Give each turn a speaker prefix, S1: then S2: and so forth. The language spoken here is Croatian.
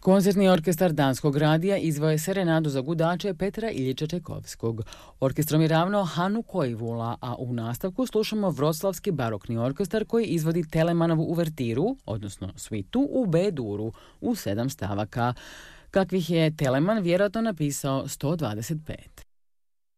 S1: Koncertni orkestar Danskog radija izveo je serenadu za gudače Petra Iljiča Čajkovskog. Orkestrom je ravnao Hanu Koivula, a u nastavku slušamo Vroclavski barokni orkestar koji izvodi Telemanovu uvertiru, odnosno svitu u B-duru u 7 stavaka, kakvih je Telemann vjerojatno napisao 125.